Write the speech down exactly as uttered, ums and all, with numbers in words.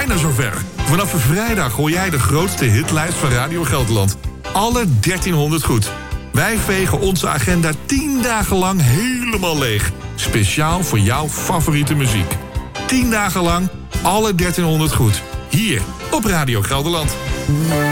bijna zover. Vanaf vrijdag hoor jij de grootste hitlijst van Radio Gelderland. Alle dertienhonderd goed. Wij vegen onze agenda tien dagen lang helemaal leeg. Speciaal voor jouw favoriete muziek. tien dagen lang alle dertienhonderd goed. Hier op Radio Gelderland.